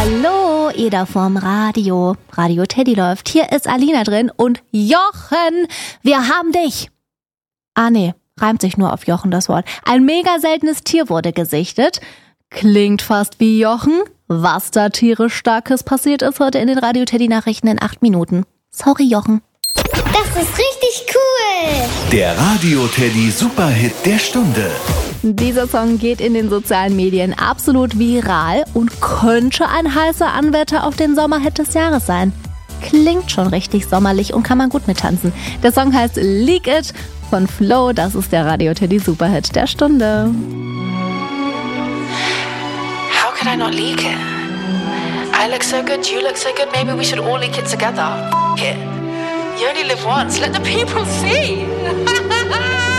Hallo, ihr da vorm Radio. Radio Teddy läuft. Hier ist Alina drin und Jochen, wir haben dich. Ah nee, reimt sich nur auf Jochen das Wort. Ein mega seltenes Tier wurde gesichtet. Klingt fast wie Jochen. Was da tierisch Starkes passiert ist heute in den Radio Teddy Nachrichten in 8 Minuten. Sorry, Jochen. Das ist richtig cool. Der Radio Teddy Superhit der Stunde. Dieser Song geht in den sozialen Medien absolut viral und könnte ein heißer Anwärter auf den Sommerhit des Jahres sein. Klingt schon richtig sommerlich und kann man gut mittanzen. Der Song heißt Leak It von Flo. Das ist der Radio Teddy Superhit der Stunde. How could I not leak it? I look so good, you look so good, maybe we should all leak it together. F*** it. You only live once, let the people see.